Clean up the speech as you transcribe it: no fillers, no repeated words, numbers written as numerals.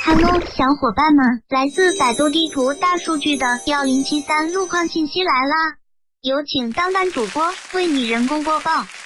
Hello， 小伙伴们，来自百度地图大数据的1073路况信息来啦！有请当班主播为你人工播报。